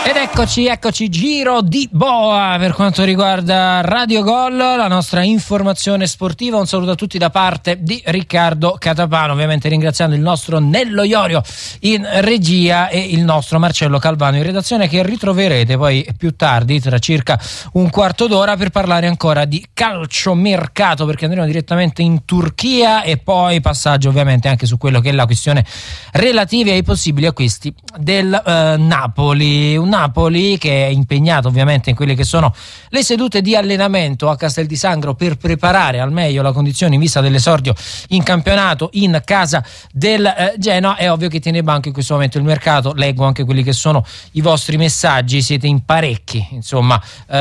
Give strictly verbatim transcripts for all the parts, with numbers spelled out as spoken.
Ed eccoci, eccoci, giro di boa per quanto riguarda Radio Gol, la nostra informazione sportiva. Un saluto a tutti da parte di Riccardo Catapano, ovviamente ringraziando il nostro Nello Iorio in regia e il nostro Marcello Calvano in redazione, che ritroverete poi più tardi, tra circa un quarto d'ora, per parlare ancora di calciomercato, perché andremo direttamente in Turchia e poi passaggio ovviamente anche su quello che è la questione relativa ai possibili acquisti del eh, Napoli. Un Napoli che è impegnato ovviamente in quelle che sono le sedute di allenamento a Castel di Sangro per preparare al meglio la condizione in vista dell'esordio in campionato in casa del eh, Genoa. È ovvio che tiene banco in questo momento il mercato. Leggo anche quelli che sono i vostri messaggi, siete in parecchi insomma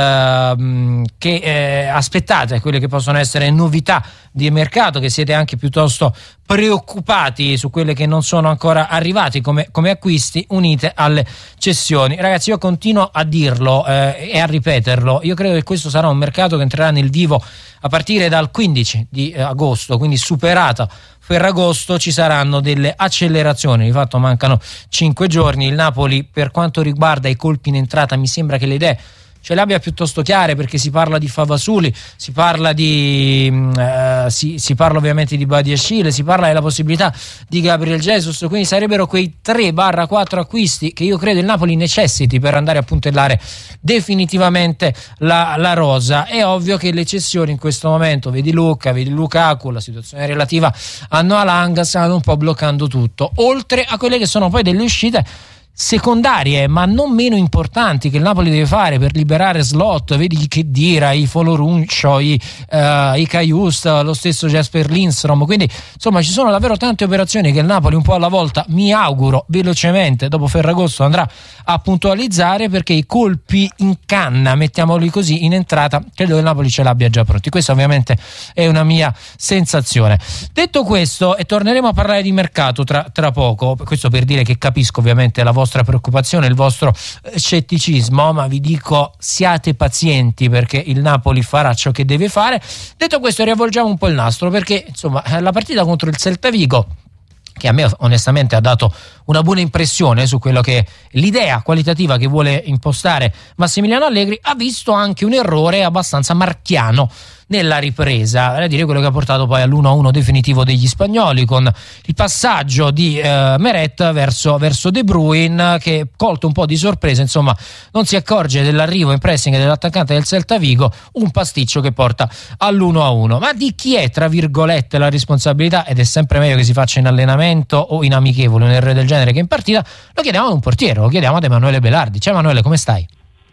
ehm, che eh, aspettate quelle che possono essere novità di mercato, che siete anche piuttosto preoccupati su quelle che non sono ancora arrivati come, come acquisti, unite alle cessioni. Ragazzi, io continuo a dirlo eh, e a ripeterlo, io credo che questo sarà un mercato che entrerà nel vivo a partire dal quindici di agosto, quindi superata Ferragosto ci saranno delle accelerazioni. Di fatto mancano cinque giorni. Il Napoli, per quanto riguarda i colpi in entrata, mi sembra che le idee ce le abbia piuttosto chiare, perché si parla di Favasuli, si parla di uh, si, si parla ovviamente di Badiashile, si parla della possibilità di Gabriel Jesus, quindi sarebbero quei tre quattro acquisti che io credo il Napoli necessiti per andare a puntellare definitivamente la, la rosa. È ovvio che le cessioni in questo momento, vedi Luca, vedi Lukaku, la situazione relativa a Noah Lang, stanno un po' bloccando tutto, oltre a quelle che sono poi delle uscite secondarie ma non meno importanti che il Napoli deve fare per liberare slot. Vedi che Dira, i Foloruncio, i, uh, i Caiust, lo stesso Jesper Lindstrom. Quindi insomma ci sono davvero tante operazioni che il Napoli un po' alla volta, mi auguro velocemente dopo Ferragosto, andrà a puntualizzare, perché i colpi in canna, mettiamoli così, in entrata credo che il Napoli ce l'abbia già pronti. Questa ovviamente è una mia sensazione. Detto questo, e torneremo a parlare di mercato tra, tra poco, questo per dire che capisco ovviamente la vostra vostra preoccupazione, il vostro scetticismo, ma vi dico siate pazienti, perché il Napoli farà ciò che deve fare. Detto questo, riavvolgiamo un po' il nastro, perché insomma la partita contro il Celta Vigo, che a me onestamente ha dato una buona impressione su quello che è l'idea qualitativa che vuole impostare Massimiliano Allegri, ha visto anche un errore abbastanza marchiano nella ripresa, vale a dire quello che ha portato poi all'uno a uno definitivo degli spagnoli, con il passaggio di eh, Meret verso, verso De Bruyne, che colto un po' di sorpresa insomma non si accorge dell'arrivo in pressing dell'attaccante del Celta Vigo, un pasticcio che porta all'uno a uno. Ma di chi è tra virgolette la responsabilità? Ed è sempre meglio che si faccia in allenamento o in amichevole un errore del genere che in partita. Lo chiediamo ad un portiere, lo chiediamo ad Emanuele Belardi. Ciao Emanuele, come stai?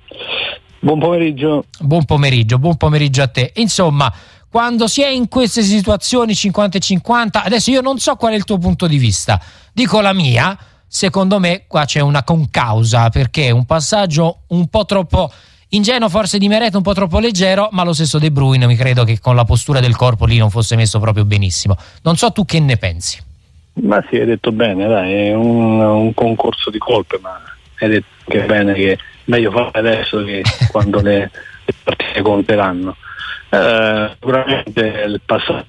Buon pomeriggio. Buon pomeriggio, buon pomeriggio a te. Insomma, quando si è in queste situazioni cinquanta e cinquanta, adesso io non so qual è il tuo punto di vista, dico la mia, secondo me qua c'è una concausa, perché un passaggio un po' troppo ingenuo forse di Meret, un po' troppo leggero, ma lo stesso De Bruyne mi credo che con la postura del corpo lì non fosse messo proprio benissimo. Non so tu che ne pensi. Ma sì, hai detto bene, dai, è un, un concorso di colpe, ma hai detto che è bene, che meglio fare adesso che quando le, le partite conteranno. Eh, sicuramente il passaggio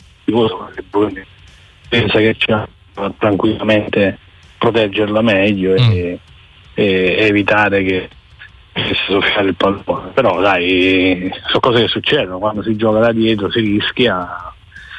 che Bruni pensa che ci può tranquillamente proteggerla meglio mm. e, e evitare che si soffiare il pallone, però dai, sono cose che succedono quando si gioca da dietro, si rischia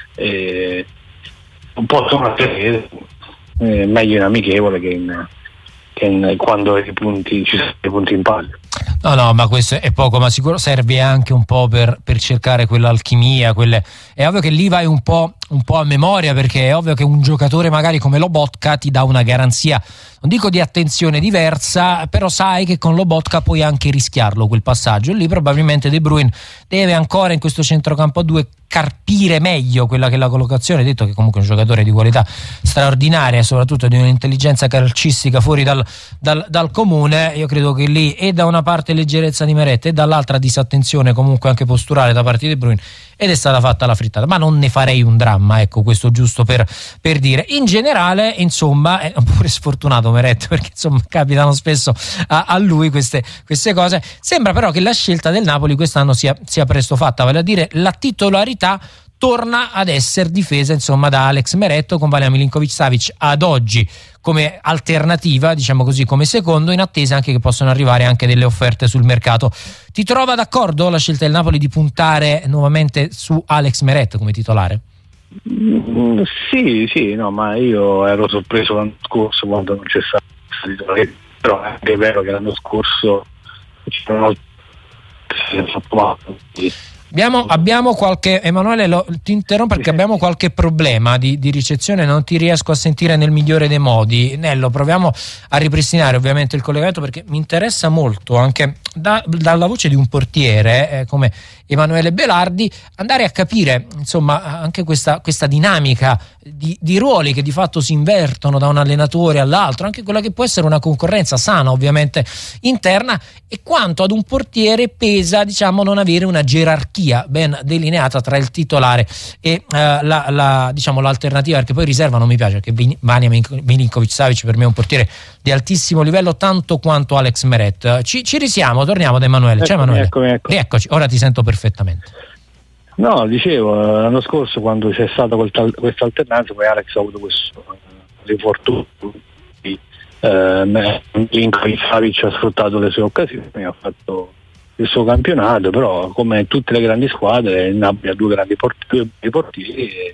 e non possono accadere, eh, meglio in amichevole che in che quando i punti, ci sono i punti in palio. No, no, ma questo è poco, ma sicuro serve anche un po' per, per cercare quell'alchimia, quelle... È ovvio che lì vai un po', un po' a memoria, perché è ovvio che un giocatore magari come Lobotka ti dà una garanzia, non dico di attenzione diversa, però sai che con Lobotka puoi anche rischiarlo quel passaggio. Lì probabilmente De Bruyne deve ancora in questo centrocampo a due carpire meglio quella che è la collocazione, detto che comunque è un giocatore di qualità straordinaria e soprattutto di un'intelligenza calcistica fuori dal, dal, dal comune. Io credo che lì e da una parte leggerezza di Meret e dall'altra disattenzione comunque anche posturale da parte di De Bruyne, ed è stata fatta la frittata, ma non ne farei un dramma, ecco, questo giusto per, per dire. In generale insomma è pure sfortunato Meret, perché insomma capitano spesso a, a lui queste, queste cose. Sembra però che la scelta del Napoli quest'anno sia, sia presto fatta, vale a dire la titolarità torna ad essere difesa insomma da Alex Meret, con Vanja Milinković-Savić ad oggi come alternativa, diciamo così, come secondo, in attesa anche che possano arrivare anche delle offerte sul mercato. Ti trova d'accordo la scelta del Napoli di puntare nuovamente su Alex Meret come titolare? Mm, sì, sì, no, ma io ero sorpreso l'anno scorso quando non c'è stato titolare, però è anche vero che l'anno scorso c'erano Abbiamo, abbiamo qualche Emanuele, lo, ti interrompo perché abbiamo qualche problema di, di ricezione, non ti riesco a sentire nel migliore dei modi. Nello, proviamo a ripristinare ovviamente il collegamento, perché mi interessa molto anche da, dalla voce di un portiere eh, come Emanuele Belardi andare a capire insomma anche questa, questa dinamica di, di ruoli che di fatto si invertono da un allenatore all'altro, anche quella che può essere una concorrenza sana ovviamente interna, e quanto ad un portiere pesa diciamo non avere una gerarchia ben delineata tra il titolare e eh, la, la, diciamo, l'alternativa, perché poi riserva non mi piace, che Vanja Milinković-Savić per me è un portiere di altissimo livello tanto quanto Alex Meret. Ci, ci risiamo, torniamo ad Emanuele. C'è Emanuele? Eccomi, eccomi. Rieccoci, ora ti sento perfettamente. No, dicevo, l'anno scorso quando c'è stata questa alternanza, poi Alex ha avuto questo infortunio, eh, Milinković-Savić ha sfruttato le sue occasioni, ha fatto il suo campionato, però come tutte le grandi squadre il Napoli ha due grandi portieri, portieri e,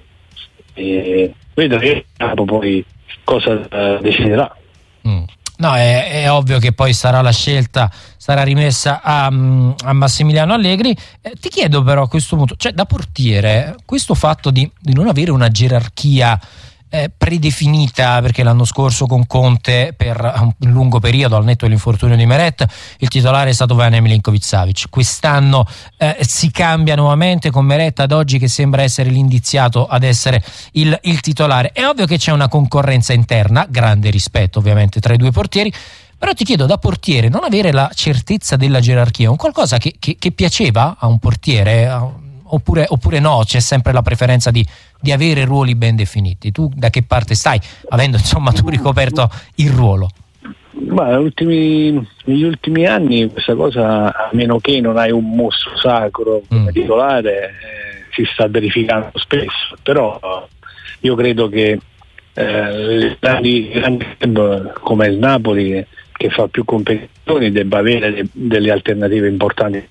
e vedremo poi cosa eh, deciderà. Mm. No, è, è ovvio che poi sarà la scelta, sarà rimessa a, a Massimiliano Allegri. Eh, ti chiedo però a questo punto, cioè da portiere, questo fatto di, di non avere una gerarchia eh, predefinita, perché l'anno scorso con Conte per un lungo periodo, al netto dell'infortunio di Meret, il titolare è stato Vanja Milinković-Savić. Quest'anno eh, si cambia nuovamente con Meret ad oggi che sembra essere l'indiziato ad essere il, il titolare. È ovvio che c'è una concorrenza interna, grande rispetto ovviamente tra i due portieri, però ti chiedo, da portiere, non avere la certezza della gerarchia è un qualcosa che, che, che piaceva a un portiere, a, oppure, oppure no, c'è sempre la preferenza di, di avere ruoli ben definiti? Tu da che parte stai, avendo insomma tu ricoperto il ruolo? Ma negli ultimi, negli ultimi anni questa cosa, a meno che non hai un mostro sacro come mm. titolare, eh, si sta verificando spesso, però io credo che eh, le grandi, grandi come il Napoli, che fa più competizioni, debba avere de, delle alternative importanti.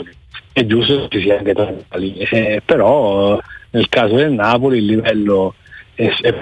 È giusto che ci sia anche tali, eh, però nel caso del Napoli il livello è, è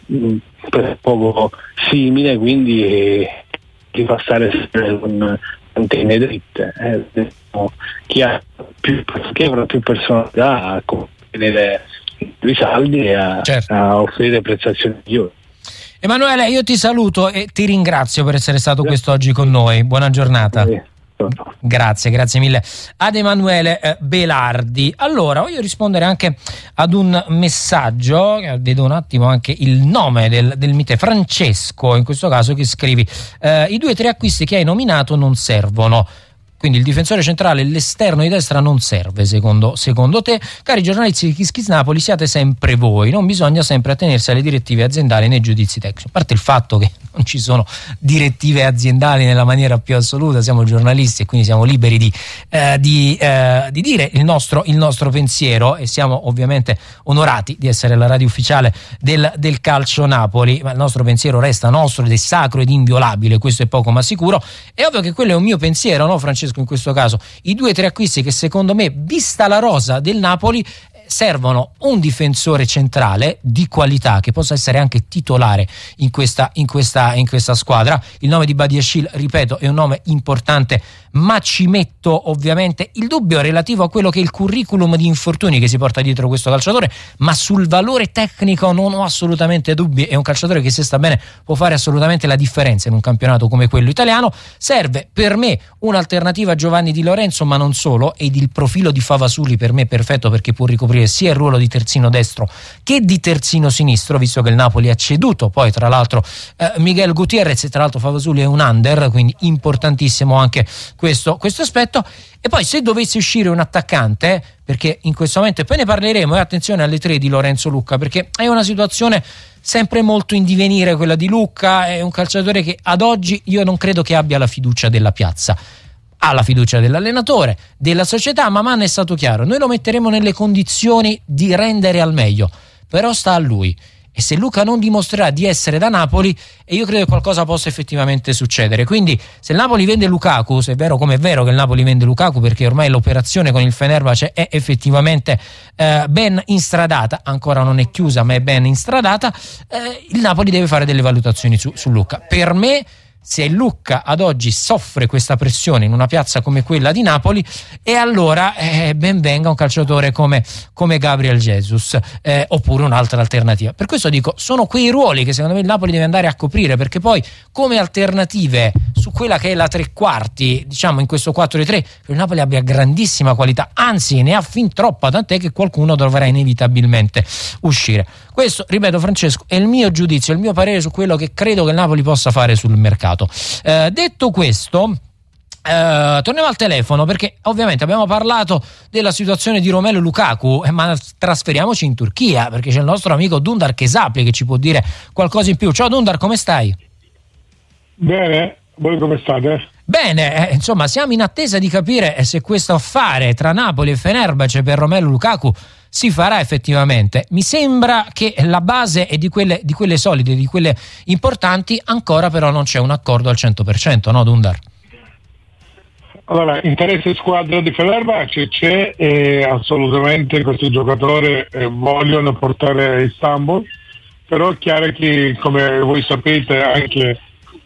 per poco simile, quindi eh, ti fa stare sempre con antenne dritte. Eh, chi ha più, chi avrà più personalità a contenere i saldi e a, certo. a offrire prestazioni migliori. Emanuele, io ti saluto e ti ringrazio per essere stato quest'oggi con noi. Buona giornata. Sì. Grazie, grazie mille ad Emanuele eh, Belardi. Allora, voglio rispondere anche ad un messaggio, vedo un attimo anche il nome del, del mite, Francesco, in questo caso, che scrivi eh, i due o tre acquisti che hai nominato non servono. Quindi il difensore centrale, l'esterno di destra non serve secondo, secondo te. Cari giornalisti di Kiss Kiss Napoli, siate sempre voi, non bisogna sempre attenersi alle direttive aziendali nei giudizi tecnici. A parte il fatto che non ci sono direttive aziendali nella maniera più assoluta, siamo giornalisti e quindi siamo liberi di, eh, di, eh, di dire il nostro, il nostro pensiero, e siamo ovviamente onorati di essere la radio ufficiale del, del Calcio Napoli, ma il nostro pensiero resta nostro ed è sacro ed inviolabile, questo è poco ma sicuro. È ovvio che quello è un mio pensiero, no Francesco? In questo caso i due o tre acquisti che secondo me, vista la rosa del Napoli, servono un difensore centrale di qualità che possa essere anche titolare in questa, in questa, in questa squadra. Il nome di Badiashile, ripeto, è un nome importante, ma ci metto ovviamente il dubbio relativo a quello che è il curriculum di infortuni che si porta dietro questo calciatore, ma sul valore tecnico non ho assolutamente dubbi. È un calciatore che, se sta bene, può fare assolutamente la differenza in un campionato come quello italiano. Serve per me un'alternativa a Giovanni Di Lorenzo, ma non solo, ed il profilo di Favasuli per me è perfetto, perché può ricoprire sia il ruolo di terzino destro che di terzino sinistro, visto che il Napoli ha ceduto poi tra l'altro eh, Miguel Gutierrez, e tra l'altro Favasuli è un under, quindi importantissimo anche questo, questo aspetto. E poi, se dovesse uscire un attaccante, perché in questo momento, e poi ne parleremo, e attenzione alle tre di Lorenzo Lucca, perché è una situazione sempre molto in divenire quella di Lucca, è un calciatore che ad oggi io non credo che abbia la fiducia della piazza. ha la fiducia dell'allenatore, della società, ma Mann è stato chiaro: noi lo metteremo nelle condizioni di rendere al meglio, però sta a lui. E se Luka non dimostrerà di essere da Napoli, e io credo che qualcosa possa effettivamente succedere. Quindi se il Napoli vende Lukaku, se è vero come è vero che il Napoli vende Lukaku, perché ormai l'operazione con il Fenerbahce è effettivamente eh, ben instradata, ancora non è chiusa ma è ben instradata, eh, il Napoli deve fare delle valutazioni su, su Luka. Per me, se Lucca ad oggi soffre questa pressione in una piazza come quella di Napoli, e allora eh, ben venga un calciatore come, come Gabriel Jesus, eh, oppure un'altra alternativa. Per questo dico, sono quei ruoli che secondo me il Napoli deve andare a coprire, perché poi come alternative su quella che è la tre quarti, diciamo in questo quattro tre, il Napoli abbia grandissima qualità, anzi ne ha fin troppa, tant'è che qualcuno dovrà inevitabilmente uscire. Questo, ripeto Francesco, è il mio giudizio, il mio parere su quello che credo che il Napoli possa fare sul mercato. Eh, detto questo, eh, torniamo al telefono, perché ovviamente abbiamo parlato della situazione di Romelu Lukaku, eh, ma trasferiamoci in Turchia, perché c'è il nostro amico Dundar Kesapli che ci può dire qualcosa in più. Ciao Dundar, come stai? Bene, voi come state? Bene, eh, insomma siamo in attesa di capire se questo affare tra Napoli e Fenerbahce per Romelu Lukaku si farà effettivamente. Mi sembra che la base è di quelle, di quelle solide, di quelle importanti, ancora però non c'è un accordo al cento per cento, no Dundar? Allora, interesse squadra di Fenerbahce c'è, e assolutamente questi giocatori eh, vogliono portare a Istanbul, però è chiaro che, come voi sapete, anche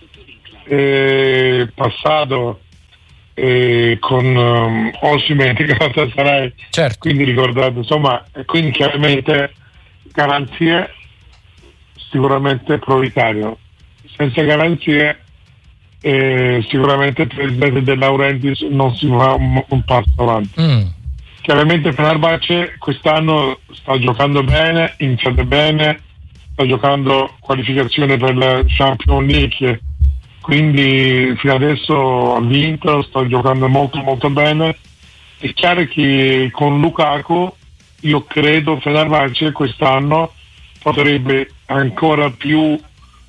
eh, passato eh, con um, Osimhen che Galatasaray, certo. Quindi ricordate, insomma, quindi chiaramente garanzie sicuramente prioritario. Senza garanzie eh, sicuramente il presidente De Laurentiis non si fa un, un passo avanti. Mm. Chiaramente Fenerbahce quest'anno sta giocando bene, iniziate bene, sta giocando qualificazione per la Champions League, quindi fino adesso ha vinto, sta giocando molto molto bene. È chiaro che con Lukaku io credo Fenerbahce quest'anno potrebbe ancora più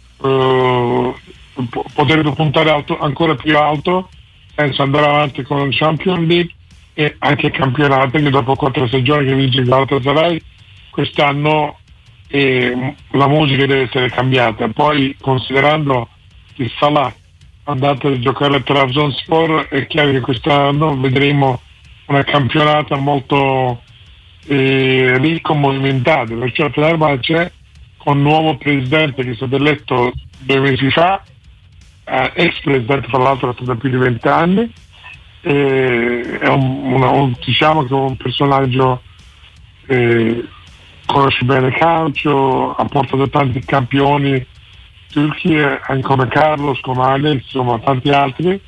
eh, potrebbe puntare alto, ancora più alto, senza andare avanti con il Champions League e anche il campionato, che dopo quattro stagioni che vince il Galatasaray quest'anno eh, la musica deve essere cambiata. Poi considerando che Salah è andato a giocare a Trabzonspor, è chiaro che quest'anno vedremo una campionata molto eh, ricco, movimentato, perciò Fenerbahce con un nuovo presidente che è stato eletto due mesi fa, eh, ex presidente fra l'altro da più di venti anni, eh, è un, una, un, diciamo che è un personaggio eh, conosce bene il calcio, ha portato tanti campioni Turchia, anche come Carlos, come Alex, insomma tanti altri,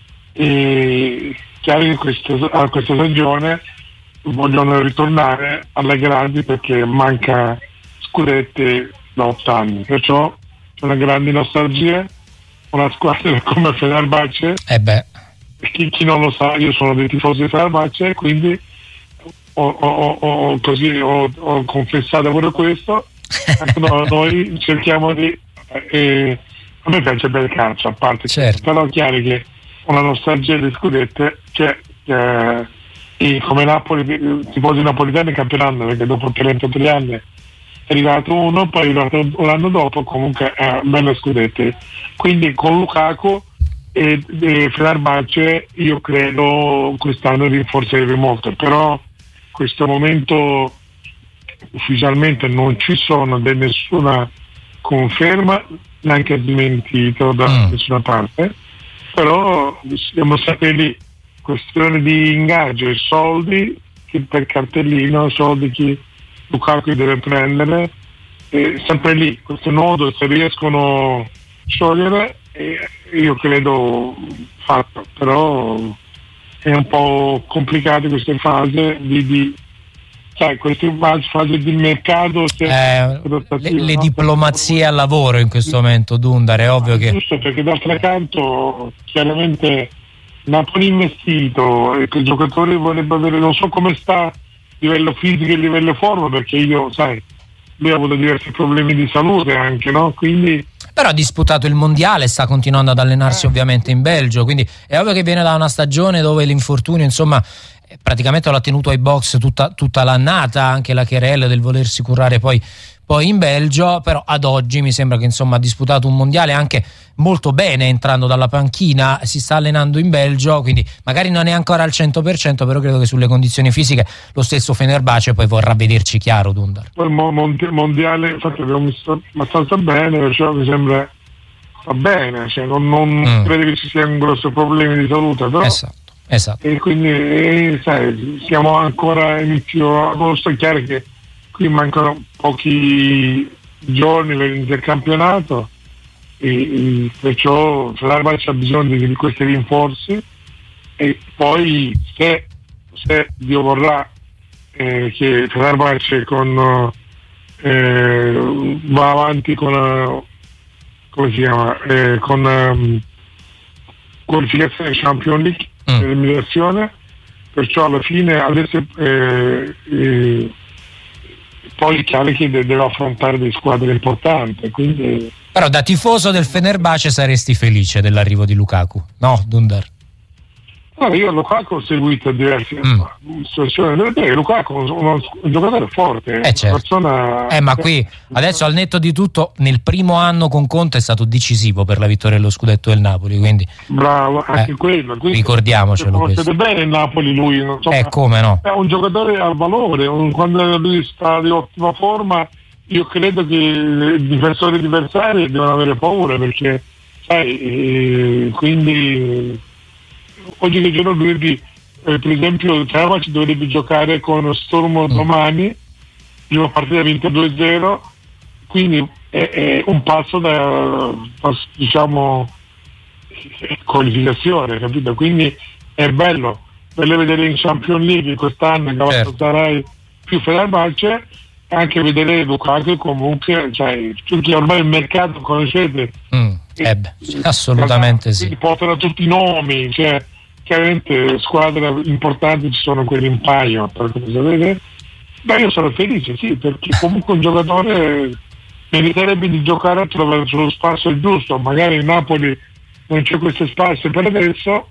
e chiaro che questo, a questa stagione vogliono ritornare alle grandi perché manca scudetti da otto anni, perciò c'è una grande nostalgia, una squadra come Fenerbahce, eh beh. Chi, chi non lo sa, io sono dei tifosi di Fenerbahce, quindi ho, ho, ho, così, ho, ho confessato pure questo. no, noi cerchiamo di eh, a me piace bene il calcio, a parte certo. Però è chiaro che una nostalgia di scudette c'è, eh, e come Napoli, i tifosi napolitani capiranno, perché dopo trentatré anni è arrivato uno, poi è arrivato un anno dopo, comunque è eh, bello scudetti. Quindi con Lukaku e, e Fenerbahce io credo quest'anno rinforzeremo molto, però in questo momento ufficialmente non ci sono de nessuna conferma, neanche smentito da mm. nessuna parte, però siamo stati lì, questione di ingaggio e soldi, che per cartellino, soldi che Lukaku deve prendere, e sempre lì, questo nodo se riescono a sciogliere, eh, io credo fatto, però è un po' complicato queste fasi di, di sai, queste fasi di mercato, eh, le, le diplomazie al lavoro in questo momento, Dundar, è ovvio che giusto, perché d'altro canto chiaramente Napoli investito e che i giocatori vorrebbe avere, non so come sta a livello fisico e a livello forma, perché io sai lui ha avuto diversi problemi di salute anche, no? Quindi però ha disputato il mondiale, sta continuando ad allenarsi eh. ovviamente in Belgio, quindi è ovvio che viene da una stagione dove l'infortunio insomma praticamente l'ha tenuto ai box tutta, tutta l'annata, anche la querela del volersi curare poi, poi in Belgio, però ad oggi mi sembra che insomma ha disputato un mondiale anche molto bene entrando dalla panchina, si sta allenando in Belgio, quindi magari non è ancora al cento per cento, però credo che sulle condizioni fisiche lo stesso Fenerbahce poi vorrà vederci chiaro, Dundar. Poi il mondiale infatti abbiamo visto abbastanza bene, perciò mi sembra sta bene, cioè non, non mm. credo che ci siano grossi problemi di salute, però esatto, esatto. E quindi eh, sai, siamo ancora a inizio agosto, è chiaro che qui mancano pochi giorni per l'inizio del campionato e, e perciò Fenerbahce ha bisogno di, di questi rinforzi e poi se, se Dio vorrà eh, che Fenerbahce con eh, va avanti con uh, come si chiama eh, con um, qualificazione Champions League, mm. eliminazione, perciò alla fine adesso eh, eh, poi è chiaro che deve affrontare delle squadre importanti, quindi però da tifoso del Fenerbahce saresti felice dell'arrivo di Lukaku, no Dundar? Allora, io Lukaku ho seguito diverse mm. situazioni, Lukaku è un, un giocatore forte, eh, certo. persona... eh ma qui adesso al netto di tutto nel primo anno con Conte è stato decisivo per la vittoria dello scudetto del Napoli, quindi bravo anche eh, quello, quindi ricordiamocelo, conoscete bene il Napoli lui, non so, eh come no, è un giocatore al valore, un, quando lui sta di ottima forma io credo che i difensori avversari devono avere paura, perché sai eh, quindi oggi che giorno dovrebbe, eh, per esempio Fenerbahce dovrebbe giocare con Sturm mm. domani, prima partita vinta due zero, quindi è, è un passo da diciamo qualificazione, capito? Quindi è bello bello vedere in Champions League quest'anno che certo. sarai più Fenerbahce, anche vedere Lukaku comunque, cioè tutti ormai il mercato conoscete. Mm. Eh beh, assolutamente sì. Portano tutti i nomi, cioè chiaramente squadre importanti ci sono quelli in paio, per come sapete. Beh, io sono felice, sì, perché comunque un giocatore meriterebbe di giocare attraverso lo spazio giusto, magari in Napoli non c'è questo spazio per adesso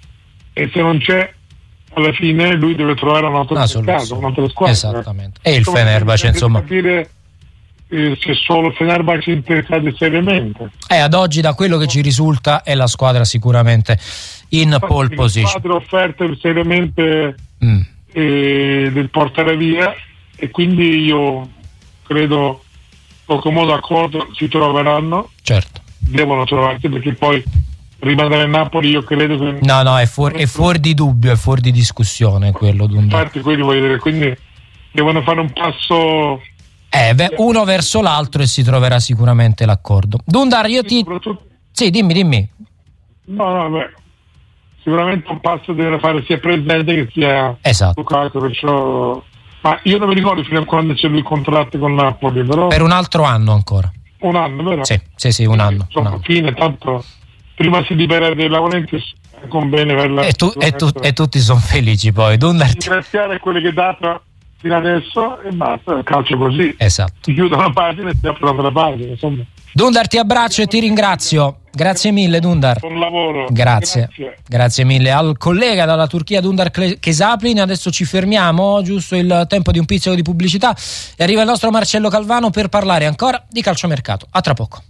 e se non c'è alla fine lui deve trovare un altro mercato, un'altra squadra. Esattamente. E il Fenerbahce insomma capire se solo Fenerbahce interessato seriamente. Eh, ad oggi da quello che ci risulta è la squadra sicuramente in pole position. Squadre offerte seriamente mm. eh, del portare via e quindi io credo poco modo d'accordo si troveranno. Certo. Devono trovarsi perché poi rimanere a Napoli io credo che no no è fuori, è fuori di dubbio, è fuori di discussione quello. Infatti quelli voglio dire, quindi devono fare un passo Eh, beh, uno verso l'altro e si troverà sicuramente l'accordo. Dundar, io ti... Sì, dimmi, dimmi. No, no, beh, sicuramente un passo deve fare sia presente che sia esatto. Lukaku, perciò... Ma io non mi ricordo fino a quando c'è lui il contratto con Napoli, però... Per un altro anno ancora. Un anno, vero? Sì, sì, sì, un anno. Insomma, un anno. Fine, tanto prima si libera dei lavoranti conviene per la... E, tu, e, tu, e tutti sono felici poi. Dundar... Ringraziare quelli che dato fino adesso e basta, il calcio così. Esatto. Si chiude una pagina e si apre un'altra pagina, insomma. Dundar, ti abbraccio e ti ringrazio. Grazie mille, Dundar. Buon lavoro. Grazie. Grazie. Grazie mille al collega dalla Turchia Dundar Kesaplin. Adesso ci fermiamo, giusto il tempo di un pizzico di pubblicità e arriva il nostro Marcello Calvano per parlare ancora di calciomercato. A tra poco.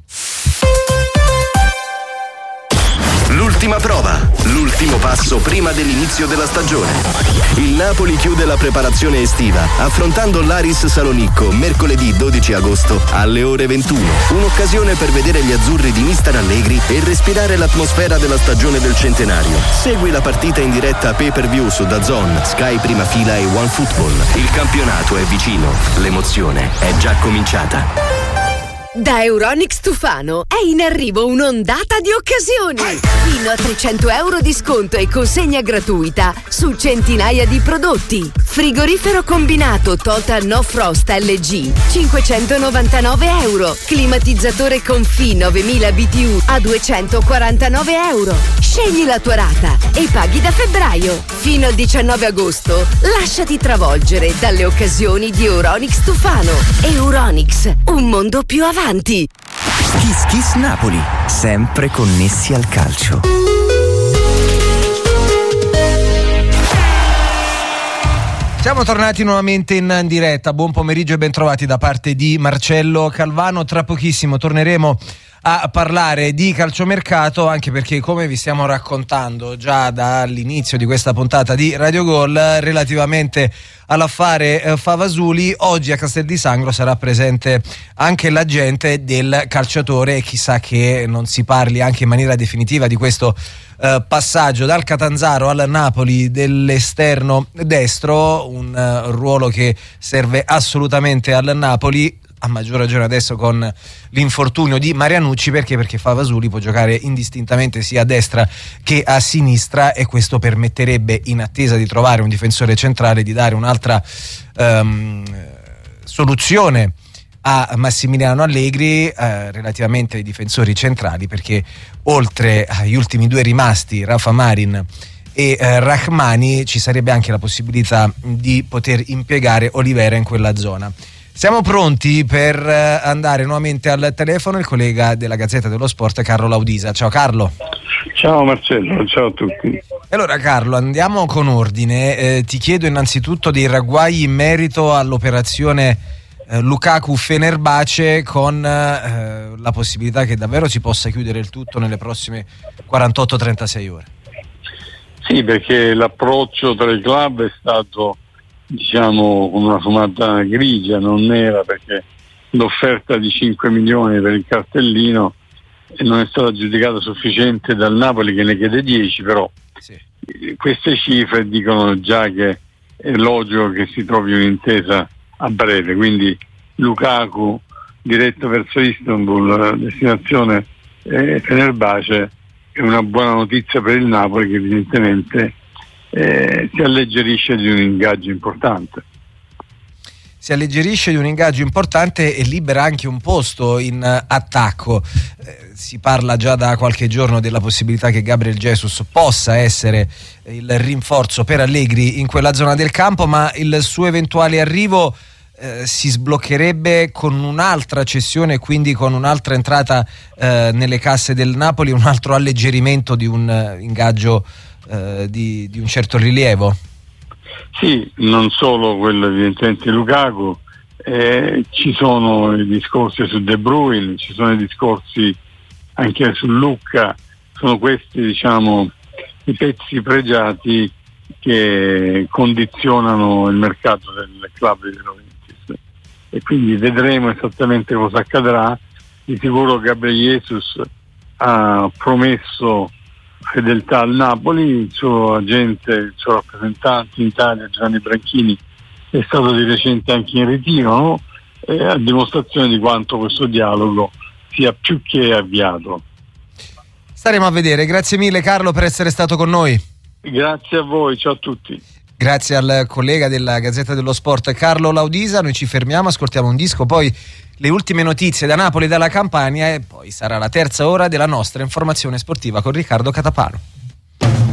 L'ultima prova, l'ultimo passo prima dell'inizio della stagione. Il Napoli chiude la preparazione estiva affrontando l'Aris Salonicco mercoledì dodici agosto alle ore ventuno. Un'occasione per vedere gli azzurri di mister Allegri e respirare l'atmosfera della stagione del centenario. Segui la partita in diretta pay per view su DAZN, Sky Prima Fila e OneFootball. Il campionato è vicino, l'emozione è già cominciata. Da Euronics Tufano è in arrivo un'ondata di occasioni. Fino a trecento euro di sconto e consegna gratuita su centinaia di prodotti. Frigorifero combinato Total No Frost L G cinquecentonovantanove euro. Climatizzatore Confi novemila B T U a duecentoquarantanove euro. Scegli la tua rata e paghi da febbraio. Fino al diciannove agosto, lasciati travolgere dalle occasioni di Euronics Tufano. Euronics, un mondo più avanti. Kiss Kiss Napoli, sempre connessi al calcio. Siamo tornati nuovamente in diretta. Buon pomeriggio e bentrovati da parte di Marcello Calvano. Tra pochissimo torneremo a parlare di calciomercato, anche perché, come vi stiamo raccontando già dall'inizio di questa puntata di Radio Gol, relativamente all'affare eh, Favasuli, oggi a Castel di Sangro sarà presente anche l'agente del calciatore, e chissà che non si parli anche in maniera definitiva di questo eh, passaggio dal Catanzaro al Napoli dell'esterno destro, un eh, ruolo che serve assolutamente al Napoli, a maggior ragione adesso con l'infortunio di Marianucci. Perché? Perché Favasuli può giocare indistintamente sia a destra che a sinistra, e questo permetterebbe, in attesa di trovare un difensore centrale, di dare un'altra um, soluzione a Massimiliano Allegri eh, relativamente ai difensori centrali, perché oltre agli ultimi due rimasti, Rafa Marin e eh, Rahmani, ci sarebbe anche la possibilità di poter impiegare Olivera in quella zona. Siamo pronti per andare nuovamente al telefono il collega della Gazzetta dello Sport, Carlo Laudisa. Ciao Carlo. Ciao Marcello, ciao a tutti. Allora Carlo, andiamo con ordine. Eh, ti chiedo innanzitutto dei ragguagli in merito all'operazione eh, Lukaku-Fenerbahce, con eh, la possibilità che davvero si possa chiudere il tutto nelle prossime quarantotto trentasei ore. Sì, perché l'approccio tra i club è stato, diciamo, con una fumata grigia, non nera, perché l'offerta di cinque milioni per il cartellino non è stata giudicata sufficiente dal Napoli, che ne chiede dieci, però sì. Queste cifre dicono già che è logico che si trovi un'intesa a breve, quindi Lukaku diretto verso Istanbul, destinazione eh, Fenerbahce, è una buona notizia per il Napoli, che evidentemente Eh, si alleggerisce di un ingaggio importante. Si alleggerisce di un ingaggio importante e libera anche un posto in uh, attacco. Eh, si parla già da qualche giorno della possibilità che Gabriel Jesus possa essere il rinforzo per Allegri in quella zona del campo, ma il suo eventuale arrivo eh, si sbloccherebbe con un'altra cessione, quindi con un'altra entrata eh, nelle casse del Napoli, un altro alleggerimento di un uh, ingaggio Uh, di, di un certo rilievo. Sì, non solo quello evidentemente Lukaku, eh, ci sono i discorsi su De Bruyne, ci sono i discorsi anche su Lucca, sono questi, diciamo, i pezzi pregiati che condizionano il mercato del club di De Laurentiis, e quindi vedremo esattamente cosa accadrà. Di sicuro Gabriel Jesus ha promesso fedeltà al Napoli, il suo agente, il suo rappresentante in Italia, Gianni Branchini, è stato di recente anche in ritiro, no? eh, a dimostrazione di quanto questo dialogo sia più che avviato. Staremo a vedere. Grazie mille Carlo per essere stato con noi. Grazie a voi, ciao a tutti. Grazie al collega della Gazzetta dello Sport Carlo Laudisa. Noi ci fermiamo, ascoltiamo un disco, poi le ultime notizie da Napoli e dalla Campania, e poi sarà la terza ora della nostra informazione sportiva con Riccardo Catapano.